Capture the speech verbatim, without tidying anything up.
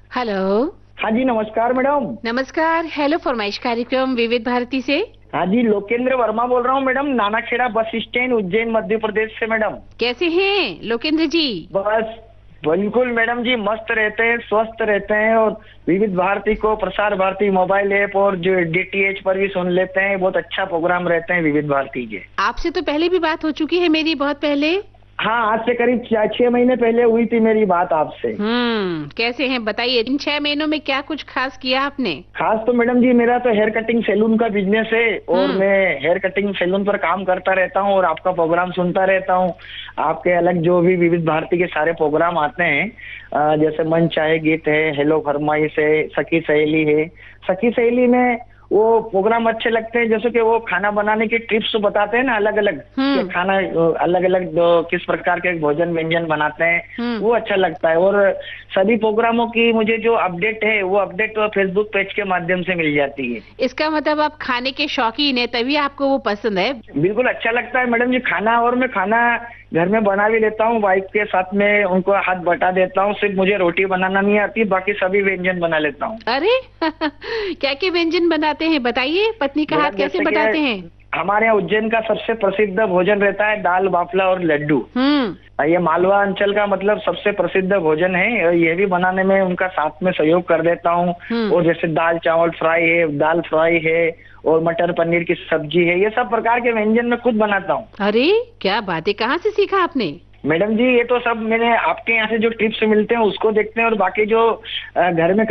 Hello. हाँ जी, नमस्कार madam. नमस्कार। हेलो फरमाइश कार्यक्रम विविध भारती से। हाँ जी, लोकेंद्र वर्मा बोल रहा हूँ madam, Nanakheda bus stand, Ujjain, Madhya Pradesh से मैडम। कैसे हैं लोकेंद्र जी? बस बिल्कुल मैडम जी, मस्त रहते हैं, स्वस्थ रहते हैं और विविध भारती को, प्रसार भारती मोबाइल ऐप और जो डीटीएच पर भी सुन लेते हैं। बहुत अच्छा प्रोग्राम रहते हैं विविध भारती के। आपसे तो पहले भी बात हो चुकी है मेरी, बहुत पहले। हाँ, आज से करीब छह महीने पहले हुई थी मेरी बात आपसे। हम्म कैसे हैं बताइए, इन छह महीनों में क्या कुछ खास किया आपने? खास तो मैडम जी, मेरा तो हेयर कटिंग सैलून का बिजनेस है और हम्म मैं हेयर कटिंग सैलून पर काम करता रहता हूँ और आपका प्रोग्राम सुनता रहता हूँ। आपके अलग जो भी विविध भारती के सारे प्रोग्राम आते हैं, अ, जैसे मन चाहे गीत है, हेलो फरमाइश है, सखी सहेली है। सखी सहेली में वो प्रोग्राम अच्छे लगते हैं, जैसे कि वो खाना बनाने के टिप्स बताते हैं ना, अलग अलग कि हम्म खाना अलग अलग किस प्रकार के भोजन व्यंजन बनाते हैं, हम्म वो अच्छा लगता है। और सभी प्रोग्रामों की मुझे जो अपडेट है वो अपडेट फेसबुक पेज के माध्यम से मिल जाती है। इसका मतलब आप खाने के शौकीन है, तभी आपको वो पसंद है। बिल्कुल अच्छा लगता है मैडम जी खाना, और मैं खाना घर में बना भी लेता हूँ, वाइफ के साथ में उनको हाथ बटा देता हूँ। सिर्फ मुझे रोटी बनाना नहीं आती, बाकी सभी व्यंजन बना लेता हूँ। अरे क्या क्या व्यंजन बनाते हैं बताइए, पत्नी का हाथ मैडम कैसे जैसे बटाते कि हैं? हमारे यहाँ उज्जैन का सबसे प्रसिद्ध भोजन रहता है दाल बाफला और लड्डू। हम्म ये मालवा अंचल का मतलब सबसे प्रसिद्ध भोजन है और ये भी बनाने में उनका साथ में सहयोग कर देता हूँ। हम्म और जैसे दाल चावल फ्राई है, दाल फ्राई है और मटर पनीर की सब्जी है, ये सब प्रकार के व्यंजन मैं खुद बनाता हूँ। अरे क्या बात है, कहाँ से सीखा आपने? मैडम जी ये तो सब मैंने आपके यहाँ से जो टिप्स मिलते हैं उसको देखते हैं, और बाकी जो अ, घर में